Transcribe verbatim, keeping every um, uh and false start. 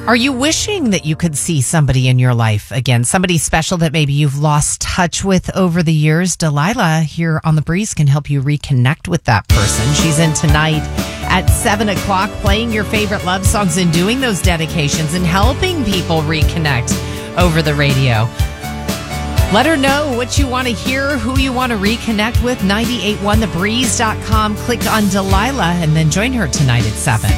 Are you wishing that you could see somebody in your life again? Somebody special that maybe you've lost touch with over the years? Delilah here on The Breeze can help you reconnect with that person. She's in tonight at seven o'clock playing your favorite love songs and doing those dedications and helping people reconnect over the radio. Let her know what you want to hear, who you want to reconnect with. nine eight one the breeze dot com. Click on Delilah and then join her tonight at seven.